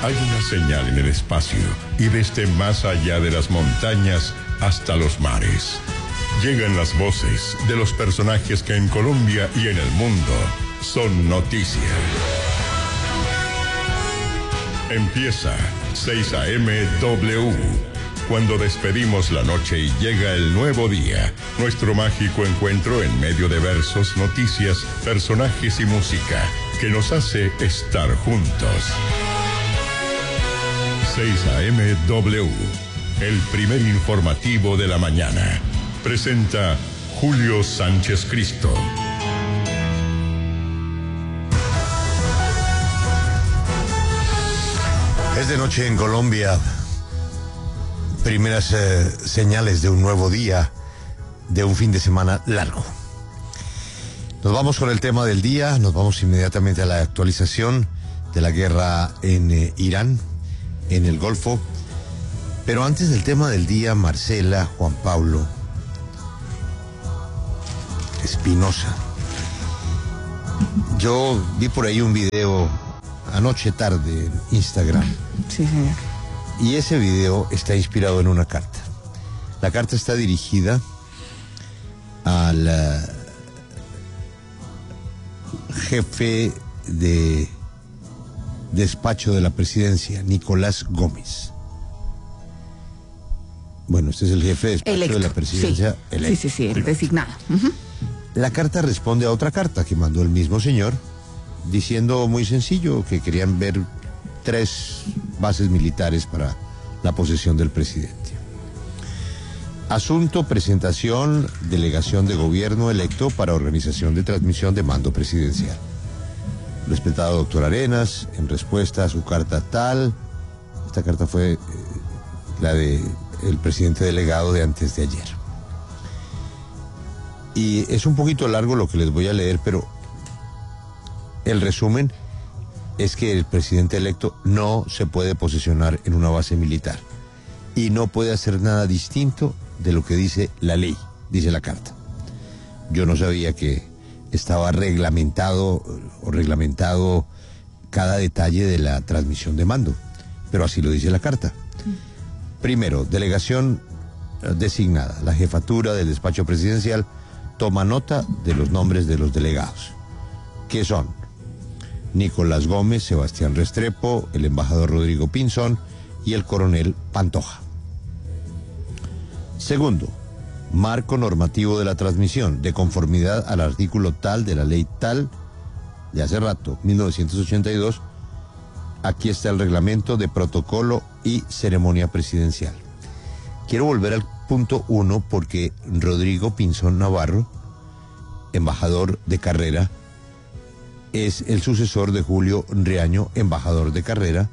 Hay una señal en el espacio y desde más allá de las montañas hasta los mares. Llegan las voces de los personajes que en Colombia y en el mundo son noticia. Empieza 6 a.m. W. Cuando despedimos la noche y llega el nuevo día, nuestro mágico encuentro en medio de versos, noticias, personajes y música que nos hace estar juntos. 6 a.m. W, el primer informativo de la mañana. Presenta Julio Sánchez Cristo. Es de noche en Colombia. Primeras señales de un nuevo día, de un fin de semana largo. Nos vamos con el tema del día, nos vamos inmediatamente a la actualización de la guerra en Irán, en el Golfo. Pero antes del tema del día, Marcela, Juan Pablo, Espinosa. Yo vi por ahí un video anoche tarde en Instagram. Sí, señor. Y ese video está inspirado en una carta. La carta está dirigida al jefe de despacho de la presidencia, Nicolás Gómez. Bueno, este es el jefe de despacho de la presidencia electo. Sí, el designado. Uh-huh. La carta responde a otra carta que mandó el mismo señor, diciendo muy sencillo que querían ver 3 bases militares para la posesión del presidente. Asunto: presentación, delegación de gobierno electo para organización de transmisión de mando presidencial. Respetado doctor Arenas, en respuesta a su carta tal, esta carta fue la de el presidente delegado de antes de ayer. Y es un poquito largo lo que les voy a leer, pero el resumen es que el presidente electo no se puede posesionar en una base militar y no puede hacer nada distinto de lo que dice la ley, dice la carta. Yo no sabía que estaba reglamentado cada detalle de la transmisión de mando, pero así lo dice la carta. Primero, delegación designada. La jefatura del despacho presidencial toma nota de los nombres de los delegados, que son Nicolás Gómez, Sebastián Restrepo, el embajador Rodrigo Pinzón y el coronel Pantoja. Segundo, marco normativo de la transmisión, de conformidad al artículo tal de la ley tal, de hace rato, 1982, aquí está el reglamento de protocolo y ceremonia presidencial. Quiero volver al punto 1 porque Rodrigo Pinzón Navarro, embajador de carrera, es el sucesor de Julio Riaño, embajador de carrera,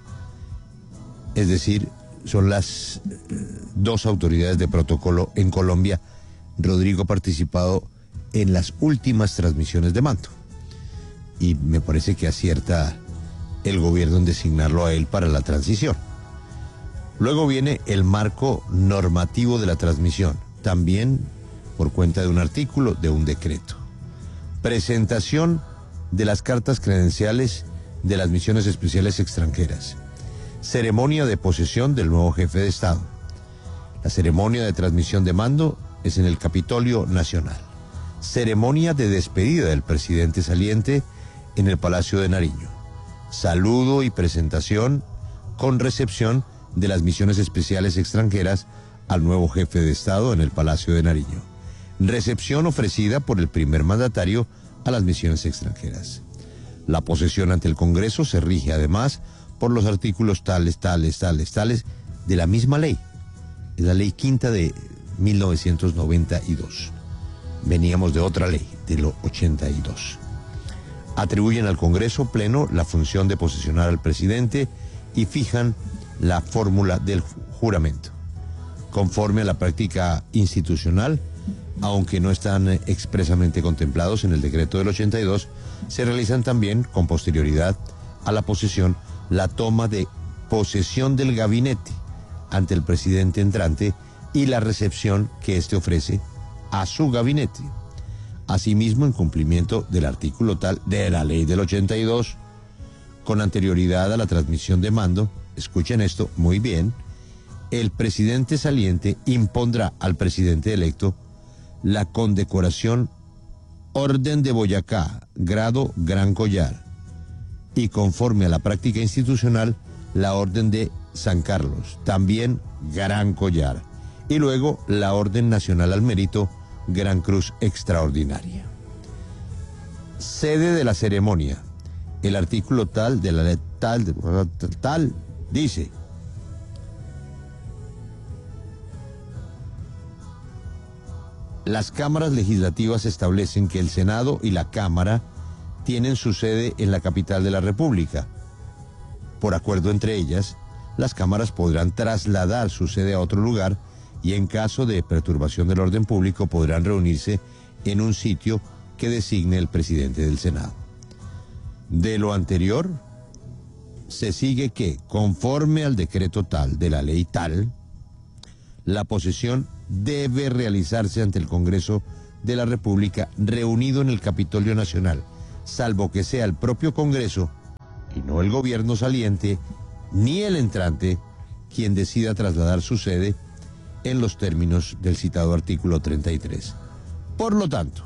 es decir, son las 2 autoridades de protocolo en Colombia. Rodrigo ha participado en las últimas transmisiones de mando y me parece que acierta el gobierno en designarlo a él para la transición. Luego viene el marco normativo de la transmisión, también por cuenta de un artículo de un decreto. Presentación de las cartas credenciales de las misiones especiales extranjeras. Ceremonia de posesión del nuevo jefe de Estado. La ceremonia de transmisión de mando es en el Capitolio Nacional. Ceremonia de despedida del presidente saliente en el Palacio de Nariño. Saludo y presentación con recepción de las misiones especiales extranjeras al nuevo jefe de Estado en el Palacio de Nariño. Recepción ofrecida por el primer mandatario a las misiones extranjeras. La posesión ante el Congreso se rige además por los artículos tales de la misma ley. Es la ley quinta de 1992. Veníamos de otra ley, de lo 82. Atribuyen al Congreso Pleno la función de posesionar al presidente y fijan la fórmula del juramento. Conforme a la práctica institucional, aunque no están expresamente contemplados en el decreto del 82, se realizan también, con posterioridad a la posesión, la toma de posesión del gabinete ante el presidente entrante y la recepción que éste ofrece a su gabinete. Asimismo, en cumplimiento del artículo tal de la ley del 82, con anterioridad a la transmisión de mando, escuchen esto muy bien, el presidente saliente impondrá al presidente electo la condecoración Orden de Boyacá, grado Gran Collar, y conforme a la práctica institucional, la Orden de San Carlos, también Gran Collar, y luego la Orden Nacional al Mérito, Gran Cruz Extraordinaria. Sede de la ceremonia. El artículo tal de la ley tal dice: las cámaras legislativas establecen que el Senado y la Cámara tienen su sede en la capital de la República. Por acuerdo entre ellas, las cámaras podrán trasladar su sede a otro lugar y en caso de perturbación del orden público podrán reunirse en un sitio que designe el presidente del Senado. De lo anterior, se sigue que, conforme al decreto tal de la ley tal, la posesión debe realizarse ante el Congreso de la República reunido en el Capitolio Nacional, salvo que sea el propio Congreso y no el gobierno saliente ni el entrante quien decida trasladar su sede en los términos del citado artículo 33. Por lo tanto,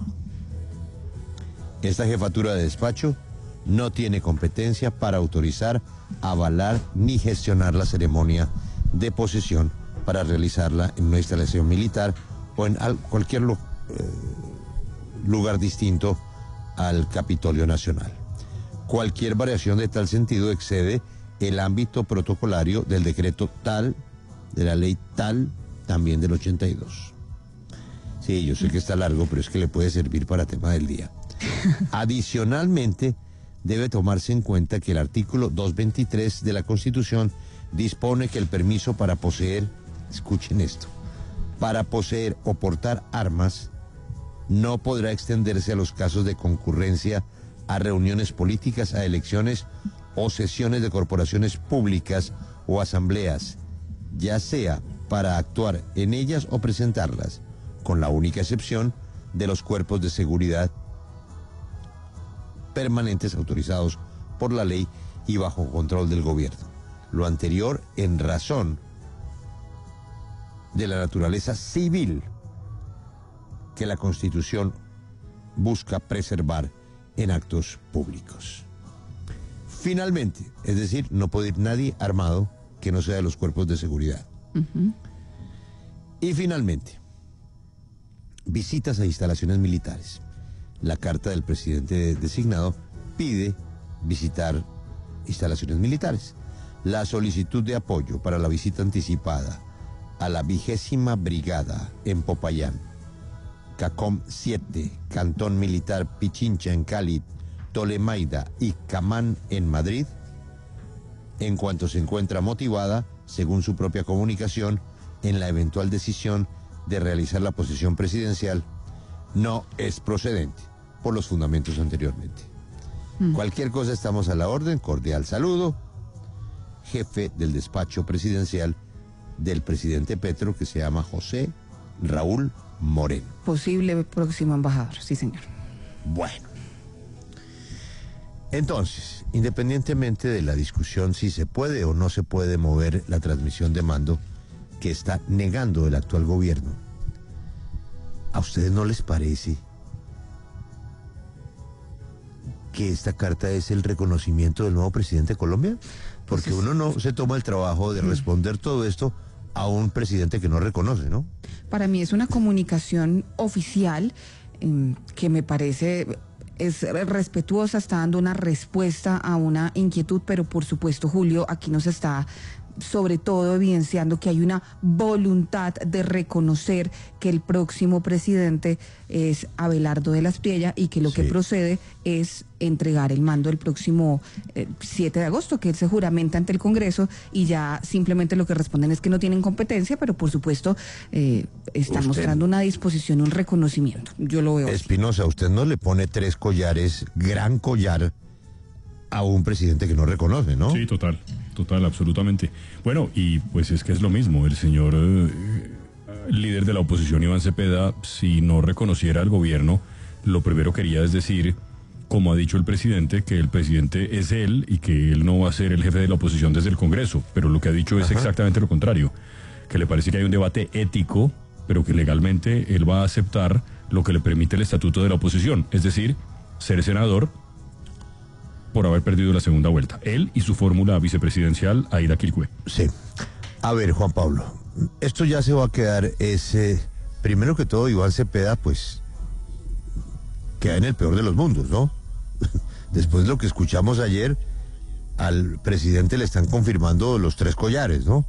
esta jefatura de despacho no tiene competencia para autorizar, avalar ni gestionar la ceremonia de posesión para realizarla en una instalación militar o en cualquier lugar distinto al Capitolio Nacional. Cualquier variación de tal sentido excede el ámbito protocolario del decreto tal, de la ley tal, también del 82. Sí, yo sé que está largo, pero es que le puede servir para tema del día. Adicionalmente, debe tomarse en cuenta que el artículo 223 de la Constitución dispone que el permiso para poseer, escuchen esto, para poseer o portar armas no podrá extenderse a los casos de concurrencia a reuniones políticas, a elecciones o sesiones de corporaciones públicas o asambleas, ya sea para actuar en ellas o presentarlas, con la única excepción de los cuerpos de seguridad permanentes autorizados por la ley y bajo control del gobierno. Lo anterior en razón de la naturaleza civil que la Constitución busca preservar en actos públicos. Finalmente, es decir, no puede ir nadie armado que no sea de los cuerpos de seguridad. Y finalmente, visitas a instalaciones militares. La carta del presidente designado pide visitar instalaciones militares. La solicitud de apoyo para la visita anticipada a la 20ª Brigada en Popayán, CACOM 7, Cantón Militar Pichincha en Cali, Tolemaida y Camán en Madrid, en cuanto se encuentra motivada, según su propia comunicación, en la eventual decisión de realizar la posesión presidencial, no es procedente por los fundamentos anteriormente. Cualquier cosa, estamos a la orden. Cordial saludo, jefe del despacho presidencial del presidente Petro, que se llama José Raúl Moreno. Posible próximo embajador, sí señor. Bueno, entonces, independientemente de la discusión si se puede o no se puede mover la transmisión de mando que está negando el actual gobierno, ¿a ustedes no les parece que esta carta es el reconocimiento del nuevo presidente de Colombia? Porque uno no se toma el trabajo de responder todo esto a un presidente que no reconoce, ¿no? Para mí es una comunicación oficial que me parece es respetuosa, está dando una respuesta a una inquietud, pero por supuesto, Julio, aquí nos está sobre todo evidenciando que hay una voluntad de reconocer que el próximo presidente es Abelardo de la Espriella y que lo que procede es entregar el mando el próximo 7 de agosto, que él se juramenta ante el Congreso, y ya simplemente lo que responden es que no tienen competencia, pero por supuesto están mostrando una disposición, un reconocimiento. Yo lo veo. Espinosa, usted no le pone 3 collares, gran collar, a un presidente que no reconoce, ¿no? Sí, total, absolutamente. Bueno, y pues es que es lo mismo, el señor líder de la oposición, Iván Cepeda, si no reconociera al gobierno, lo primero que quería es decir como ha dicho el presidente, que el presidente es él y que él no va a ser el jefe de la oposición desde el Congreso, pero lo que ha dicho es exactamente lo contrario, que le parece que hay un debate ético, pero que legalmente él va a aceptar lo que le permite el estatuto de la oposición, es decir, ser senador por haber perdido la segunda vuelta. Él y su fórmula vicepresidencial, Aida Quilcue. Sí. A ver, Juan Pablo, esto ya se va a quedar, primero que todo, Iván Cepeda, pues, queda en el peor de los mundos, ¿no? Después de lo que escuchamos ayer, al presidente le están confirmando los 3 collares, ¿no?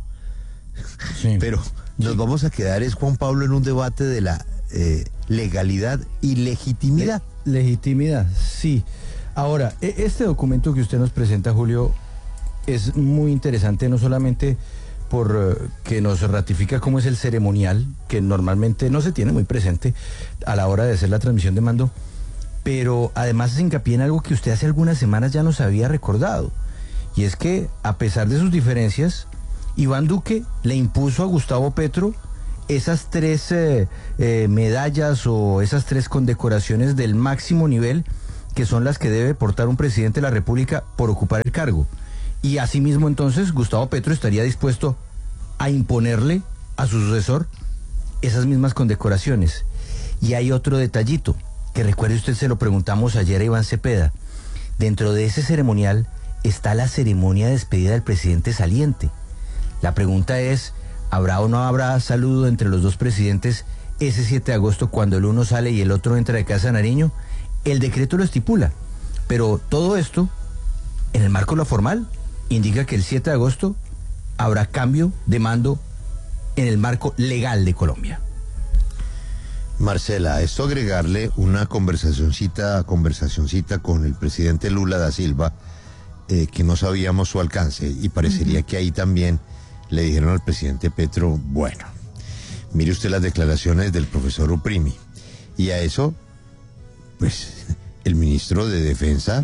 Sí. Pero nos vamos a quedar, Juan Pablo, en un debate de la legalidad y legitimidad. Legitimidad, sí. Ahora, este documento que usted nos presenta, Julio, es muy interesante, no solamente por que nos ratifica cómo es el ceremonial, que normalmente no se tiene muy presente a la hora de hacer la transmisión de mando, pero además se hincapié en algo que usted hace algunas semanas ya nos había recordado, y es que, a pesar de sus diferencias, Iván Duque le impuso a Gustavo Petro esas 3 medallas o esas 3 condecoraciones del máximo nivel, que son las que debe portar un presidente de la República por ocupar el cargo. Y asimismo, entonces, Gustavo Petro estaría dispuesto a imponerle a su sucesor esas mismas condecoraciones. Y hay otro detallito, que recuerde usted, se lo preguntamos ayer a Iván Cepeda. Dentro de ese ceremonial está la ceremonia de despedida del presidente saliente. La pregunta es, ¿habrá o no habrá saludo entre los dos presidentes ese 7 de agosto cuando el uno sale y el otro entra de Casa de Nariño? El decreto lo estipula, pero todo esto, en el marco de lo formal, indica que el 7 de agosto habrá cambio de mando en el marco legal de Colombia. Marcela, a esto agregarle una conversacioncita con el presidente Lula da Silva, que no sabíamos su alcance, y parecería que ahí también le dijeron al presidente Petro, bueno, mire usted las declaraciones del profesor Uprimi, y a eso, pues, el ministro de Defensa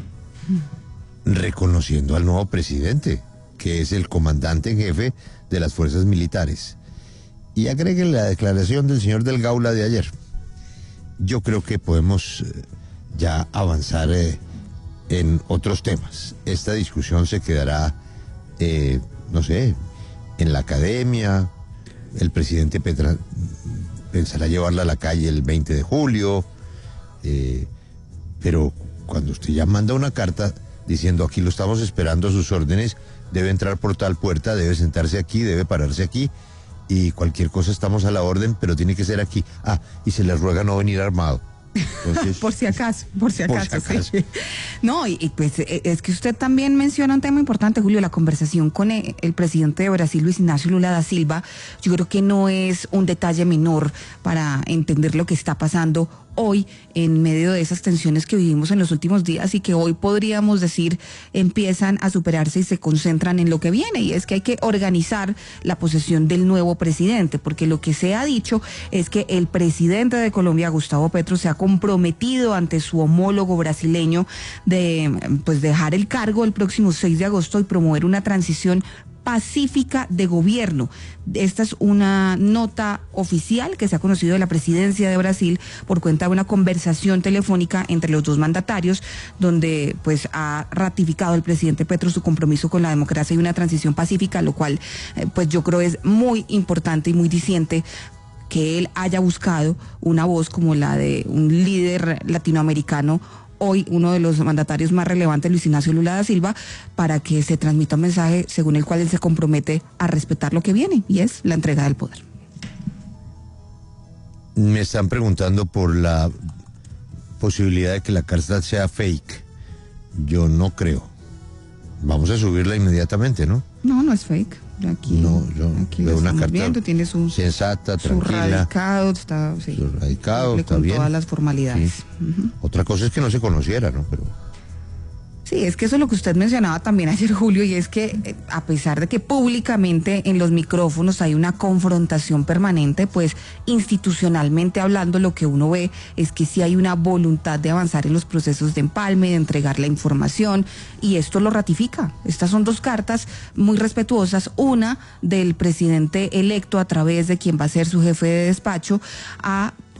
reconociendo al nuevo presidente, que es el comandante en jefe de las fuerzas militares. Y agreguen la declaración del señor del Gaula de ayer. Yo creo que podemos ya avanzar en otros temas. Esta discusión se quedará, no sé, en la academia. El presidente pensará llevarla a la calle el 20 de julio. Pero cuando usted ya manda una carta diciendo aquí lo estamos esperando a sus órdenes, debe entrar por tal puerta, debe sentarse aquí, debe pararse aquí, y cualquier cosa estamos a la orden, pero tiene que ser aquí. Y se les ruega no venir armado. Entonces, por si acaso, acaso. sí. No, y pues es que usted también menciona un tema importante, Julio, la conversación con el presidente de Brasil, Luis Ignacio Lula da Silva. Yo creo que no es un detalle menor para entender lo que está pasando hoy en medio de esas tensiones que vivimos en los últimos días y que hoy podríamos decir empiezan a superarse y se concentran en lo que viene, y es que hay que organizar la posesión del nuevo presidente, porque lo que se ha dicho es que el presidente de Colombia, Gustavo Petro, se ha comprometido ante su homólogo brasileño de pues dejar el cargo el próximo 6 de agosto y promover una transición pacífica de gobierno. Esta es una nota oficial que se ha conocido de la presidencia de Brasil por cuenta de una conversación telefónica entre los dos mandatarios, donde pues ha ratificado el presidente Petro su compromiso con la democracia y una transición pacífica, lo cual pues yo creo es muy importante y muy diciente que él haya buscado una voz como la de un líder latinoamericano, hoy uno de los mandatarios más relevantes, Luis Ignacio Lula da Silva, para que se transmita un mensaje según el cual él se compromete a respetar lo que viene, y es la entrega del poder. Me están preguntando por la posibilidad de que la carta sea fake. Yo no creo. Vamos a subirla inmediatamente, ¿no? No, no es fake. Aquí, no, yo aquí veo una carta viendo, tiene su sensata, su tranquila. radicado, está, sí, Su radicado, está con bien. todas las formalidades. Sí. Uh-huh. Otra cosa es que no se conociera, ¿no? Pero Sí, es que eso es lo que usted mencionaba también ayer, Julio, y es que a pesar de que públicamente en los micrófonos hay una confrontación permanente, pues institucionalmente hablando lo que uno ve es que sí hay una voluntad de avanzar en los procesos de empalme, de entregar la información, y esto lo ratifica. Estas son dos cartas muy respetuosas, una del presidente electo a través de quien va a ser su jefe de despacho a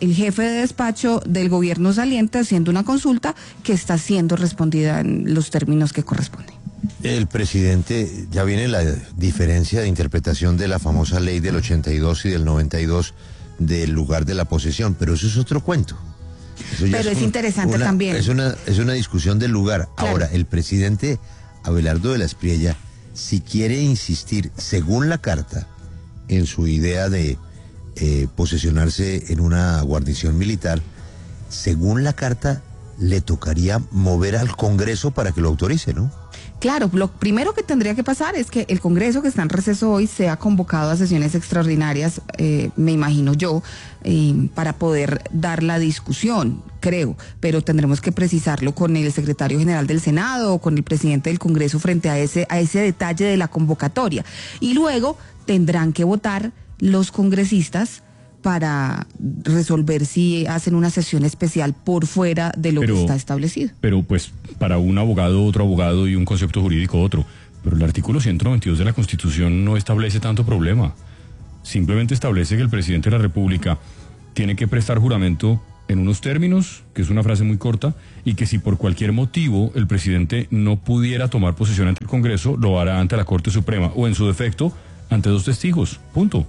el jefe de despacho del gobierno saliente haciendo una consulta que está siendo respondida en los términos que corresponden. El presidente, ya viene la diferencia de interpretación de la famosa ley del 82 y del 92 del lugar de la posesión, pero eso es otro cuento. Pero es interesante también. Es una discusión del lugar. Claro. Ahora, el presidente Abelardo de la Espriella, si quiere insistir, según la carta, en su idea de posesionarse en una guarnición militar, según la carta, le tocaría mover al Congreso para que lo autorice, ¿no? Claro, lo primero que tendría que pasar es que el Congreso, que está en receso hoy, sea convocado a sesiones extraordinarias, me imagino yo, para poder dar la discusión, creo, pero tendremos que precisarlo con el secretario general del Senado o con el presidente del Congreso frente a ese detalle de la convocatoria. Y luego tendrán que votar los congresistas para resolver si hacen una sesión especial por fuera de lo que está establecido. Pero pues para un abogado, otro abogado y un concepto jurídico, otro. Pero el artículo 192 de la Constitución no establece tanto problema. Simplemente establece que el presidente de la República tiene que prestar juramento en unos términos, que es una frase muy corta, y que si por cualquier motivo el presidente no pudiera tomar posesión ante el Congreso, lo hará ante la Corte Suprema, o en su defecto, ante 2 testigos. Punto.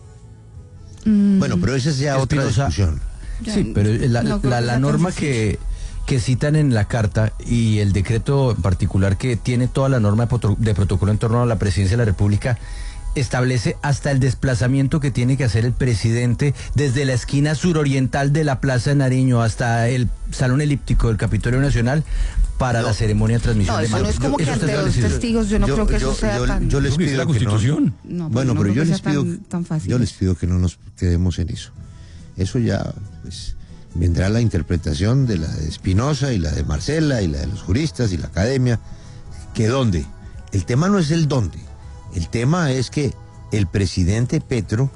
Bueno, pero esa es ya otra discusión. Sí, pero la norma que citan en la carta y el decreto en particular que tiene toda la norma de protocolo en torno a la presidencia de la República establece hasta el desplazamiento que tiene que hacer el presidente desde la esquina suroriental de la Plaza de Nariño hasta el Salón Elíptico del Capitolio Nacional para la ceremonia de transmisión de eso no es como que ante 2 testigos, yo no creo que eso sea tan... Yo les pido la Constitución. Bueno, pero yo les pido tan fácil. Yo les pido que no nos quedemos en eso. Eso ya, pues, vendrá la interpretación de la de Espinosa y la de Marcela y la de los juristas y la academia. ¿Que dónde? El tema no es el dónde. El tema es que el presidente Petro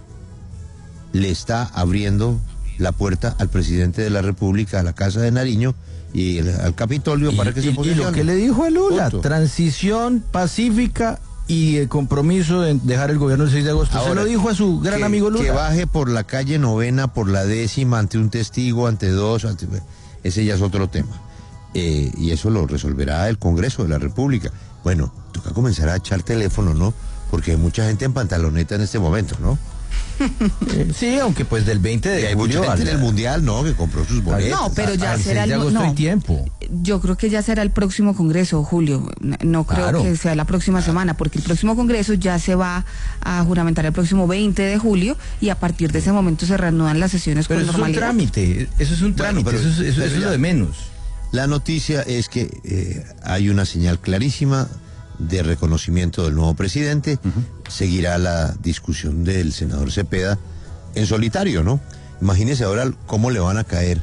le está abriendo la puerta al presidente de la República, a la Casa de Nariño y al Capitolio para que se posicione. Y lo que le dijo a Lula, Punto. Transición pacífica y el compromiso de dejar el gobierno el 6 de agosto. Ahora, se lo dijo a su gran amigo Lula. Que baje por la calle Novena, por la 10ª, ante un testigo, ante 2, ese ya es otro tema. Y eso lo resolverá el Congreso de la República. Bueno, toca comenzar a echar teléfono, ¿no? Porque hay mucha gente en pantaloneta en este momento, ¿no? Sí, aunque pues del 20 de Y hay mucha gente en el Mundial, ¿no? Que compró sus boletos. No, pero ya será el 6 de agosto hay no. tiempo. Yo creo que ya será el próximo Congreso, Julio. No creo Claro. que sea la próxima semana, porque el próximo Congreso ya se va a juramentar el próximo 20 de julio y a partir de ese momento se reanudan las sesiones Pero con eso es un normalidad. trámite, eso es un trámite, pero- eso es pero lo ya- de menos. La noticia es que hay una señal clarísima de reconocimiento del nuevo presidente. Seguirá la discusión del senador Cepeda en solitario, ¿no? Imagínese ahora cómo le van a caer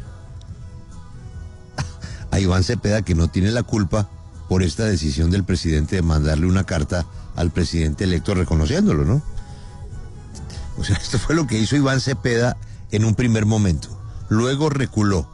a Iván Cepeda, que no tiene la culpa por esta decisión del presidente de mandarle una carta al presidente electo reconociéndolo, ¿no? O sea, esto fue lo que hizo Iván Cepeda en un primer momento. Luego reculó.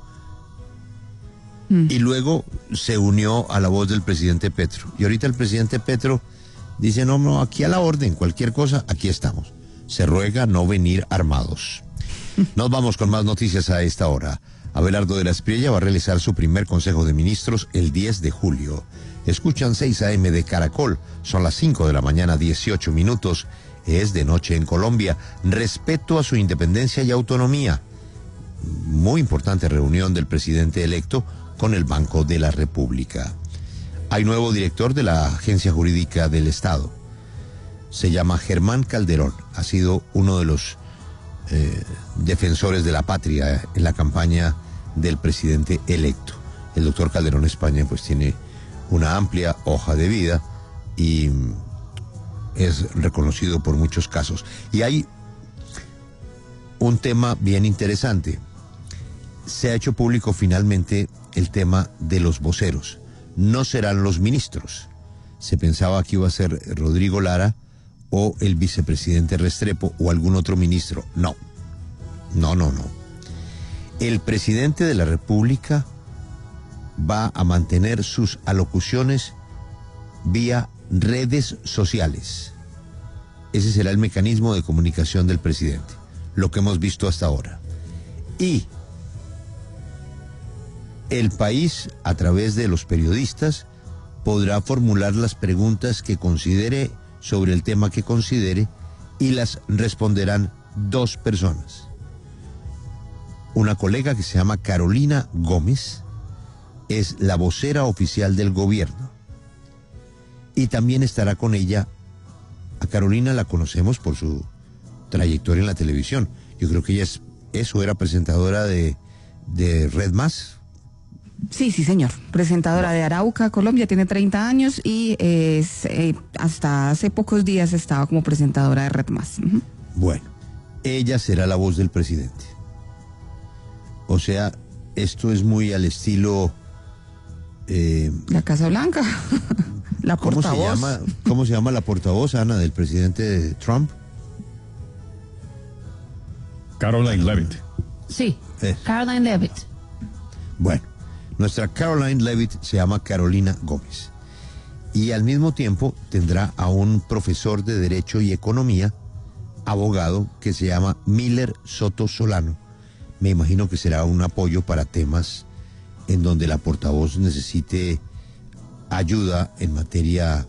Y luego se unió a la voz del presidente Petro. Y ahorita el presidente Petro dice, no, aquí a la orden, cualquier cosa, aquí estamos. Se ruega no venir armados. Nos vamos con más noticias a esta hora. Abelardo de la Espriella va a realizar su primer Consejo de Ministros el 10 de julio. Escuchan 6 AM de Caracol. Son las 5 de la mañana, 18 minutos. Es de noche en Colombia. Respeto a su independencia y autonomía. Muy importante reunión del presidente electo con el Banco de la República. Hay nuevo director de la Agencia Jurídica del Estado. Se llama Germán Calderón. Ha sido uno de los defensores de la patria en la campaña del presidente electo. El doctor Calderón España pues tiene una amplia hoja de vida y es reconocido por muchos casos. Y hay un tema bien interesante. Se ha hecho público finalmente el tema de los voceros. No serán los ministros. Se pensaba que iba a ser Rodrigo Lara o el vicepresidente Restrepo o algún otro ministro. No. El presidente de la República va a mantener sus alocuciones vía redes sociales. Ese será el mecanismo de comunicación del presidente, lo que hemos visto hasta ahora. Y El país, a través de los periodistas, podrá formular las preguntas que considere sobre el tema que considere y las responderán 2 personas. Una colega que se llama Carolina Gómez es la vocera oficial del gobierno y también estará con ella. A Carolina la conocemos por su trayectoria en la televisión. Yo creo que ella era presentadora de Red Más. Sí, señor. Presentadora de Arauca, Colombia, tiene 30 años y hasta hace pocos días estaba como presentadora de Red Más. Uh-huh. Bueno, ella será la voz del presidente. O sea, esto es muy al estilo... la Casa Blanca, la portavoz. ¿Cómo se llama la portavoz, Ana, del presidente Trump? Caroline Leavitt. Sí, Caroline Leavitt. Bueno, nuestra Caroline Leavitt se llama Carolina Gómez. Y al mismo tiempo tendrá a un profesor de Derecho y Economía, abogado, que se llama Miller Soto Solano. Me imagino que será un apoyo para temas en donde la portavoz necesite ayuda en materia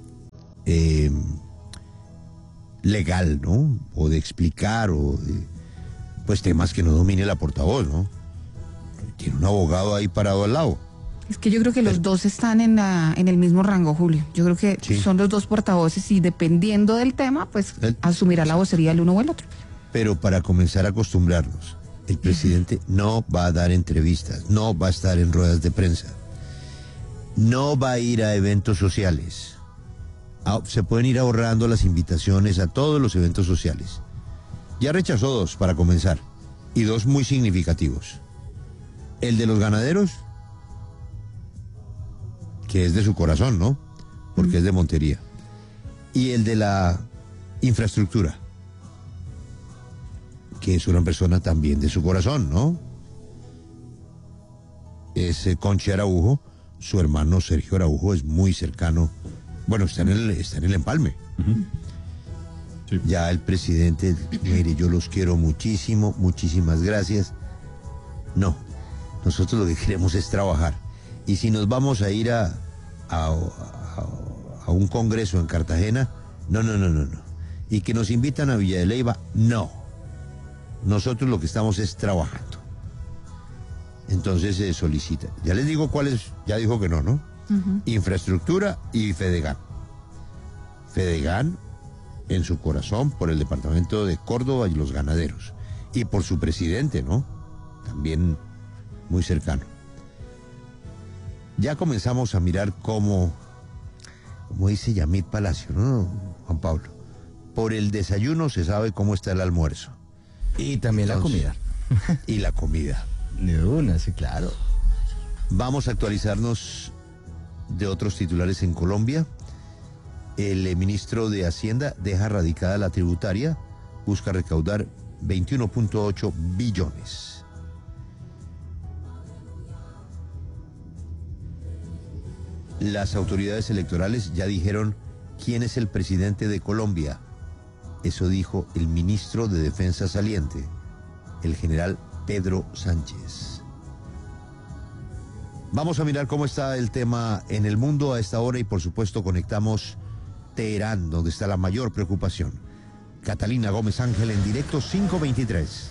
legal, ¿no? O de explicar, o de, pues temas que no domine la portavoz, ¿no? Tiene un abogado ahí parado al lado. Es que yo creo que los dos están en el mismo rango, Julio. Yo creo que sí, son los 2 portavoces y dependiendo del tema, pues asumirá la vocería el uno o el otro. Pero para comenzar a acostumbrarnos, el presidente no va a dar entrevistas, no va a estar en ruedas de prensa, no va a ir a eventos sociales. Se pueden ir ahorrando las invitaciones a todos los eventos sociales. Ya rechazó 2 para comenzar, y 2 muy significativos. El de los ganaderos, que es de su corazón, ¿no? Porque es de Montería. Y el de la infraestructura, que es una persona también de su corazón, ¿no? Es Conchi Araujo, su hermano Sergio Araujo es muy cercano. Bueno, está en el empalme. Uh-huh. Sí. Ya el presidente, mire, yo los quiero muchísimo, muchísimas gracias. No, nosotros lo que queremos es trabajar. Y si nos vamos a ir a un congreso en Cartagena, no. Y que nos invitan a Villa de Leyva, no. Nosotros lo que estamos es trabajando. Entonces se solicita. Ya les digo cuáles, ya dijo que no, ¿no? Uh-huh. Infraestructura y Fedegan. Fedegan en su corazón por el departamento de Córdoba y los ganaderos. Y por su presidente, ¿no? También muy cercano. Ya comenzamos a mirar como dice Yamit Palacio, ¿no, Juan Pablo? Por el desayuno se sabe cómo está el almuerzo. Y también entonces, la comida. Y la comida. De una, sí, claro. Vamos a actualizarnos de otros titulares en Colombia. El ministro de Hacienda deja radicada la tributaria, busca recaudar 21.8 billones. Las autoridades electorales ya dijeron quién es el presidente de Colombia. Eso dijo el ministro de Defensa saliente, el general Pedro Sánchez. Vamos a mirar cómo está el tema en el mundo a esta hora y por supuesto conectamos Teherán, donde está la mayor preocupación. Catalina Gómez Ángel en directo 523.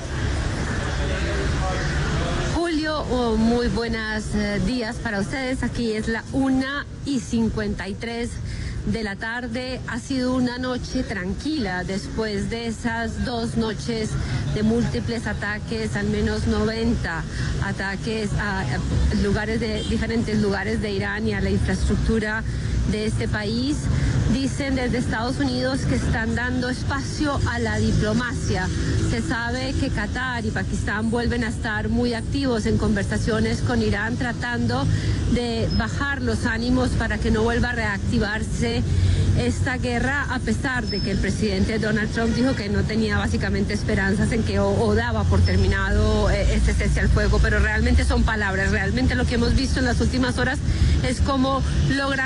Julio, muy buenos días para ustedes. Aquí es la 1:53 de la tarde. Ha sido una noche tranquila después de esas 2 noches de múltiples ataques, al menos 90 ataques a diferentes lugares de Irán y a la infraestructura de este país. Dicen desde Estados Unidos que están dando espacio a la diplomacia. Se sabe que Qatar y Pakistán vuelven a estar muy activos en conversaciones con Irán, tratando de bajar los ánimos para que no vuelva a reactivarse esta guerra, a pesar de que el presidente Donald Trump dijo que no tenía básicamente esperanzas en que o daba por terminado este cese al fuego, pero realmente son palabras. Realmente lo que hemos visto en las últimas horas es cómo logran calmar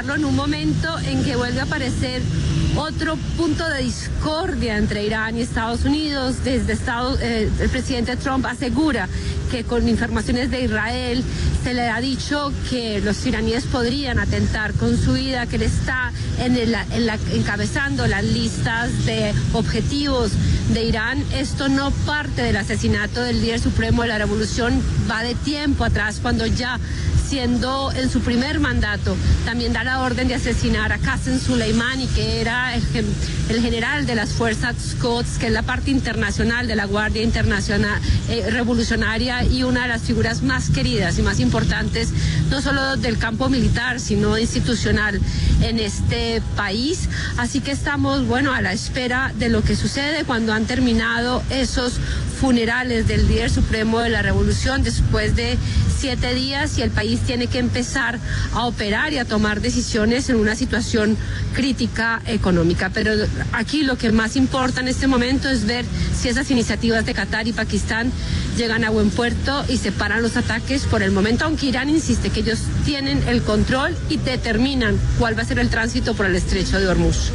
hacerlo en un momento en que vuelve a aparecer otro punto de discordia entre Irán y Estados Unidos. El presidente Trump asegura que con informaciones de Israel se le ha dicho que los iraníes podrían atentar con su vida, que él está encabezando las listas de objetivos de Irán. Esto no parte del asesinato del líder supremo de la revolución, va de tiempo atrás, cuando ya siendo en su primer mandato también da la orden de asesinar a Qasem Soleimani, que era el general de las fuerzas Quds, que es la parte internacional de la Guardia Internacional Revolucionaria y una de las figuras más queridas y más importantes, no solo del campo militar, sino institucional en este país. Así que estamos, a la espera de lo que sucede cuando han terminado esos funerales del líder supremo de la revolución después de 7 días, y el país tiene que empezar a operar y a tomar decisiones en una situación crítica económica. Pero aquí lo que más importa en este momento es ver si esas iniciativas de Qatar y Pakistán llegan a buen puerto y se paran los ataques por el momento, aunque Irán insiste que ellos tienen el control y determinan cuál va a ser el tránsito por el estrecho de Hormuz.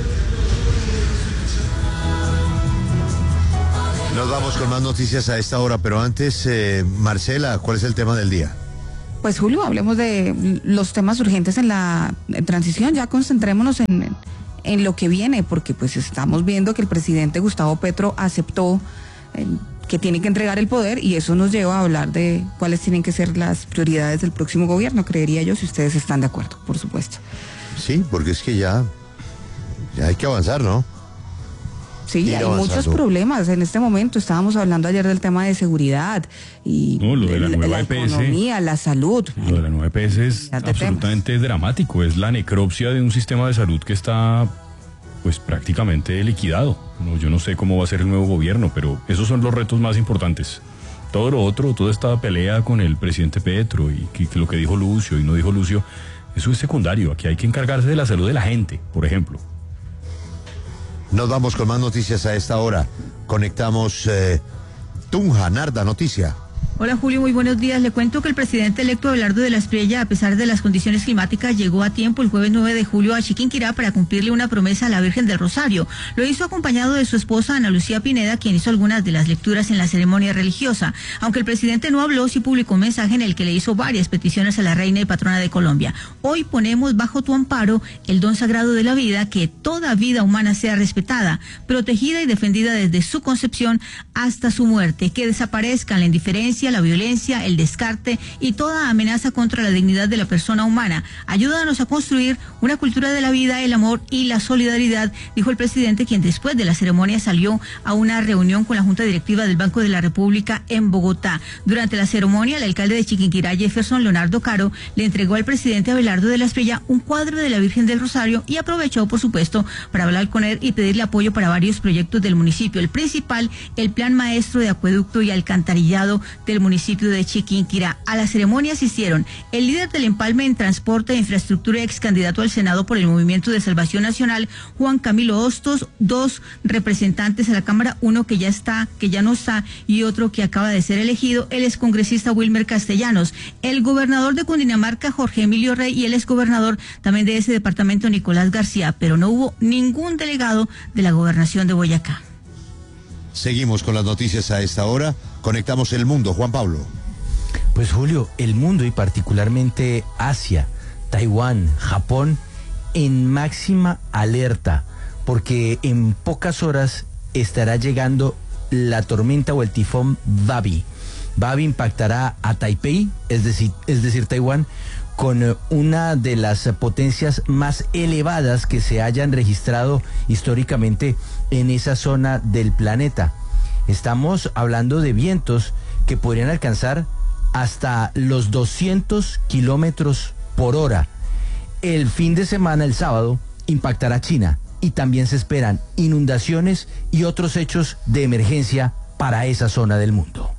Nos vamos con más noticias a esta hora, pero antes, Marcela, ¿cuál es el tema del día? Pues Julio, hablemos de los temas urgentes en la transición, ya concentrémonos en lo que viene, porque pues estamos viendo que el presidente Gustavo Petro aceptó que tiene que entregar el poder, y eso nos lleva a hablar de cuáles tienen que ser las prioridades del próximo gobierno, creería yo, si ustedes están de acuerdo, por supuesto. Sí, porque es que ya hay que avanzar, ¿no? Sí, hay muchos problemas en este momento. Estábamos hablando ayer del tema de seguridad y lo de la nueva EPS, economía, la salud. Lo de la nueva EPS es absolutamente dramático. Es la necropsia de un sistema de salud que está pues prácticamente liquidado. Yo no sé cómo va a ser el nuevo gobierno, pero esos son los retos más importantes. Todo lo otro, toda esta pelea con el presidente Petro y lo que dijo Lucio y no dijo Lucio, eso es secundario. Aquí hay que encargarse de la salud de la gente, por ejemplo. Nos vamos con más noticias a esta hora. Conectamos Tunja, Narda, noticia. Hola Julio, muy buenos días. Le cuento que el presidente electo Abelardo de la Espriella, a pesar de las condiciones climáticas, llegó a tiempo el jueves 9 de julio a Chiquinquirá para cumplirle una promesa a la Virgen del Rosario. Lo hizo acompañado de su esposa Ana Lucía Pineda, quien hizo algunas de las lecturas en la ceremonia religiosa. Aunque el presidente no habló, sí publicó un mensaje en el que le hizo varias peticiones a la reina y patrona de Colombia. Hoy ponemos bajo tu amparo el don sagrado de la vida, que toda vida humana sea respetada, protegida y defendida desde su concepción hasta su muerte, que desaparezcan la indiferencia, la violencia, el descarte y toda amenaza contra la dignidad de la persona humana. Ayúdanos a construir una cultura de la vida, el amor y la solidaridad, dijo el presidente, quien después de la ceremonia salió a una reunión con la Junta Directiva del Banco de la República en Bogotá. Durante la ceremonia, el alcalde de Chiquinquirá, Jefferson Leonardo Caro, le entregó al presidente Abelardo de la Espriella un cuadro de la Virgen del Rosario y aprovechó, por supuesto, para hablar con él y pedirle apoyo para varios proyectos del municipio. El principal, el Plan Maestro de Acueducto y Alcantarillado del municipio de Chiquinquirá. A la ceremonia asistieron el líder del empalme en transporte e infraestructura y ex candidato al Senado por el Movimiento de Salvación Nacional, Juan Camilo Hostos, 2 representantes a la Cámara, uno que ya no está, y otro que acaba de ser elegido, el excongresista Wilmer Castellanos, el gobernador de Cundinamarca, Jorge Emilio Rey, y el exgobernador también de ese departamento, Nicolás García, pero no hubo ningún delegado de la gobernación de Boyacá. Seguimos con las noticias a esta hora. Conectamos el mundo, Juan Pablo. Pues Julio, el mundo y particularmente Asia, Taiwán, Japón, en máxima alerta, porque en pocas horas estará llegando la tormenta o el tifón Babi. Babi impactará a Taipei, es decir, Taiwán, con una de las potencias más elevadas que se hayan registrado históricamente en esa zona del planeta. Estamos hablando de vientos que podrían alcanzar hasta los 200 kilómetros por hora. El fin de semana, el sábado, impactará China y también se esperan inundaciones y otros hechos de emergencia para esa zona del mundo.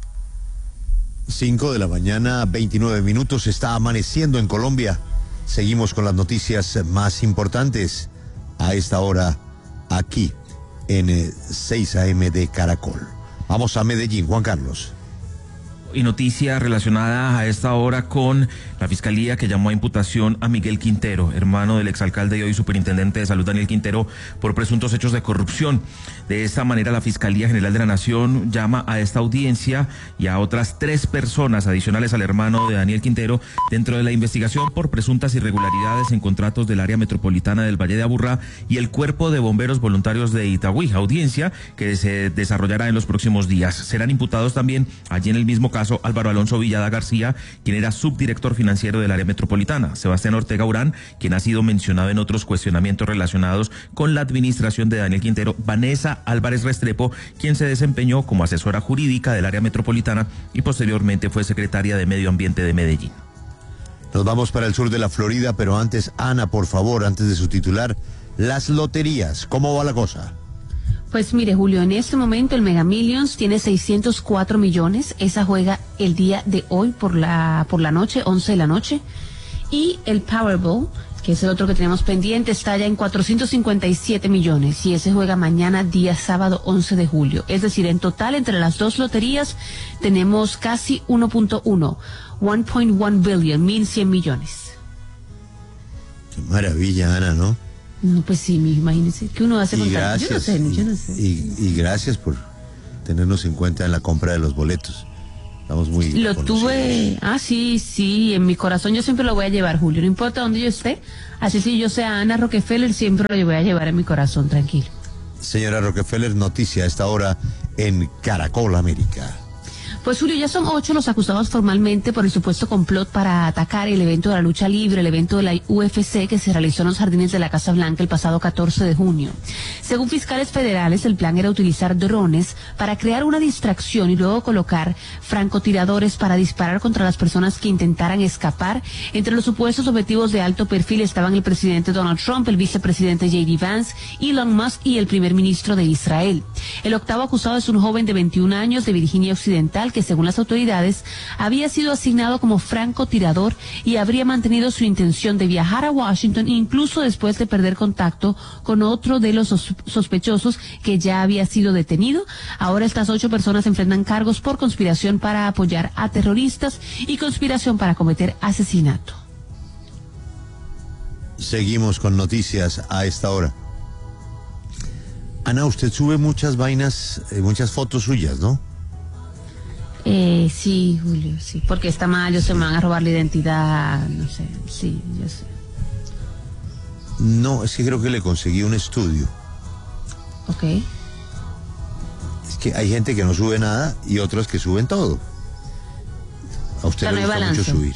5 de la mañana, 29 minutos, está amaneciendo en Colombia. Seguimos con las noticias más importantes a esta hora aquí en 6 AM de Caracol. Vamos a Medellín, Juan Carlos. Y noticia relacionada a esta hora con la Fiscalía que llamó a imputación a Miguel Quintero, hermano del exalcalde y hoy superintendente de salud Daniel Quintero, por presuntos hechos de corrupción. De esta manera, la Fiscalía General de la Nación llama a esta audiencia y a otras 3 personas adicionales al hermano de Daniel Quintero dentro de la investigación por presuntas irregularidades en contratos del área metropolitana del Valle de Aburrá y el Cuerpo de Bomberos Voluntarios de Itagüí, audiencia que se desarrollará en los próximos días. Serán imputados también allí en el mismo caso Álvaro Alonso Villada García, quien era subdirector financiero del área metropolitana, Sebastián Ortega Urán, quien ha sido mencionado en otros cuestionamientos relacionados con la administración de Daniel Quintero, Vanessa Álvarez Restrepo, quien se desempeñó como asesora jurídica del área metropolitana y posteriormente fue secretaria de Medio Ambiente de Medellín. Nos vamos para el sur de la Florida, pero antes, Ana, por favor, antes de su titular, las loterías, ¿cómo va la cosa? Pues mire, Julio, en este momento el Mega Millions tiene 604 millones. Esa juega el día de hoy por la noche, 11 de la noche. Y el Powerball, que es el otro que tenemos pendiente, está ya en 457 millones. Y ese juega mañana, día sábado 11 de julio. Es decir, en total, entre las dos loterías, tenemos casi 1.1 billion, 1.100 millones. Qué maravilla, Ana, ¿no? No, pues sí, imagínese, ¿qué uno hace con tal? Yo no sé. Y gracias por tenernos en cuenta en la compra de los boletos. Estamos muy Lo tuve, sí, en mi corazón yo siempre lo voy a llevar, Julio, no importa dónde yo esté, así si yo sea Ana Rockefeller, siempre lo voy a llevar en mi corazón, tranquilo. Señora Rockefeller, noticia a esta hora en Caracol América. Pues Julio, ya son 8 los acusados formalmente por el supuesto complot para atacar el evento de la lucha libre, el evento de la UFC que se realizó en los jardines de la Casa Blanca el pasado 14 de junio. Según fiscales federales, el plan era utilizar drones para crear una distracción y luego colocar francotiradores para disparar contra las personas que intentaran escapar. Entre los supuestos objetivos de alto perfil estaban el presidente Donald Trump, el vicepresidente J.D. Vance, Elon Musk y el primer ministro de Israel. El octavo acusado es un joven de 21 años de Virginia Occidental que, según las autoridades, había sido asignado como francotirador y habría mantenido su intención de viajar a Washington incluso después de perder contacto con otro de los sospechosos que ya había sido detenido. Ahora estas 8 personas enfrentan cargos por conspiración para apoyar a terroristas y conspiración para cometer asesinato. Seguimos con noticias a esta hora. Ana, usted sube muchas vainas, muchas fotos suyas, ¿no? Sí, Julio, sí, porque está mal, se me van a robar la identidad, no sé, sí, yo sé. No, es que creo que le conseguí un estudio. Ok. Es que hay gente que no sube nada y otras que suben todo. A usted le gusta mucho subir.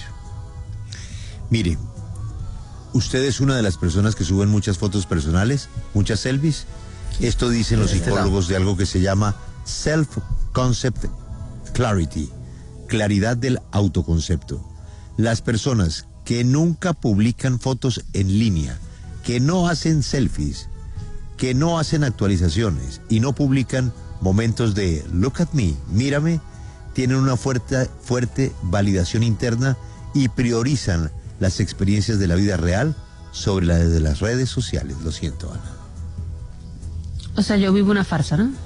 Mire, usted es una de las personas que suben muchas fotos personales, muchas selfies. Esto dicen los psicólogos de algo que se llama self-concept clarity, claridad del autoconcepto. Las personas que nunca publican fotos en línea, que no hacen selfies, que no hacen actualizaciones y no publican momentos de look at me, mírame, tienen una fuerte validación interna y priorizan las experiencias de la vida real sobre la de las redes sociales. Lo siento, Ana. O sea, yo vivo una farsa, ¿no?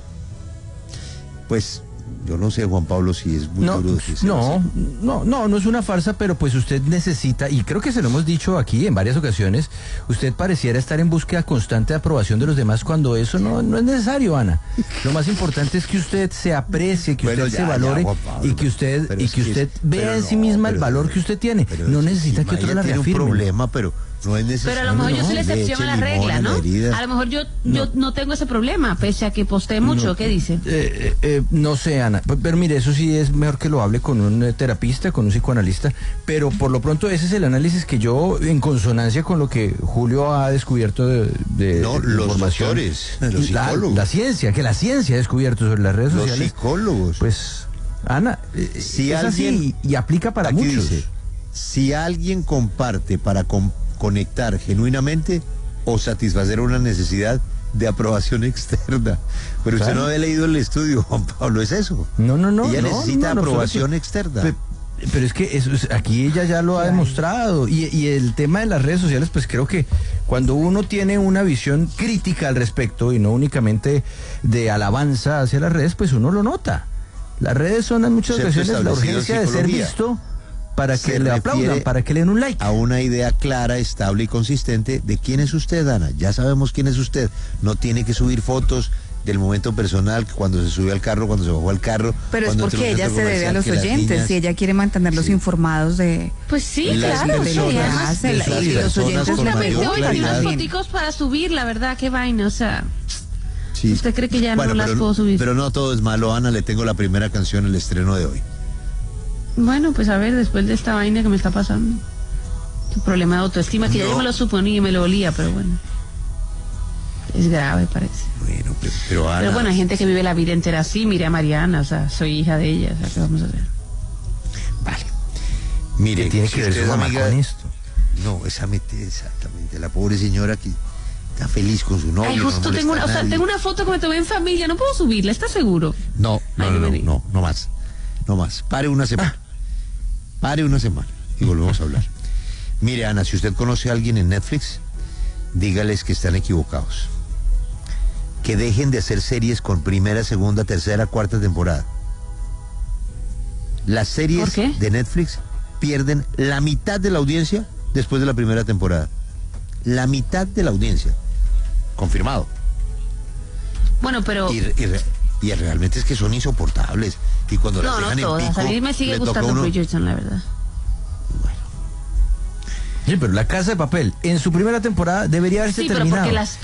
Pues yo no sé, Juan Pablo, si es muy duro decirse. No es una farsa, pero pues usted necesita, y creo que se lo hemos dicho aquí en varias ocasiones, usted pareciera estar en búsqueda constante de aprobación de los demás cuando eso no es necesario, Ana. Lo más importante es que usted se aprecie, que usted se valore y que usted vea en sí misma el valor que usted tiene. No necesita que otro la reafirme. Tiene un problema, pero no es necesario. Pero a lo mejor yo soy la excepción a la regla, ¿no? A lo mejor yo no tengo ese problema, pese a que posteé mucho. ¿Qué dice? No sé, Ana, pero mire, eso sí es mejor que lo hable con un terapista, con un psicoanalista, pero por lo pronto ese es el análisis que yo, en consonancia con lo que Julio ha descubierto de los doctores, los psicólogos. La ciencia ha descubierto sobre las redes sociales. Los psicólogos. Pues, Ana, si es así y aplica para muchos. Dice, si alguien comparte para conectar genuinamente o satisfacer una necesidad de aprobación externa. Pero claro, usted no había leído el estudio, Juan Pablo, ¿es eso? No. Ella necesita aprobación externa. Pero es que aquí ella ya lo ha demostrado. Y el tema de las redes sociales, pues creo que cuando uno tiene una visión crítica al respecto y no únicamente de alabanza hacia las redes, pues uno lo nota. Las redes son en muchas Concepto ocasiones la establecido en urgencia de ser psicología. visto para Se que le aplaudan, refiere para que le den un like. A una idea clara, estable y consistente de quién es usted, Ana. Ya sabemos quién es usted. No tiene que subir fotos del momento personal, cuando se subió al carro, cuando se bajó al carro. Pero es cuando entró porque a un ella centro se debe a comercial, los que las oyentes, niñas- si ella quiere mantenerlos Sí. informados de... Pues sí, Las claro, personas sí, además, de y sus los personas oyentes con justamente mayor hoy tenía unas claridad. foticos para subir, la verdad, qué vaina, o sea, Sí. ¿usted cree que ya no las pero, puedo subir? Pero no todo es malo, Ana. Le tengo la primera canción, el estreno de hoy. Bueno, pues a ver, después de esta vaina que me está pasando, tu problema de autoestima, que ya No. yo me lo suponía y me lo olía, pero bueno, es grave, parece. Bueno, pero Ana... Pero bueno, hay gente que vive la vida entera así, mire a Mariana, o sea, soy hija de ella, o sea, ¿qué vamos a hacer? Vale. Mire, ¿Qué tiene si que ver usted su es mamá amiga- con esto? No, exactamente. La pobre señora que está feliz con su novio. Ay, justo no tengo molesta a nadie. tengo una foto que me tomé en familia, no puedo subirla, ¿estás seguro? No, Ay, no me diga. no más. No más. Pare una semana. Pare una semana y volvemos a hablar. Mire, Ana, si usted conoce a alguien en Netflix, dígales que están equivocados. Que dejen de hacer series con primera, segunda, tercera, cuarta temporada. Las series ¿Por qué? de Netflix pierden la mitad de la audiencia después de la primera temporada. La mitad de la audiencia. Confirmado. Bueno, pero... Y realmente es que son insoportables. Y cuando las No, no dejan en todas, pico, a mí me sigue le toca gustando uno- Bridgerton, la verdad. Sí, pero La Casa de Papel, en su primera temporada debería haberse Sí, pero terminado. porque las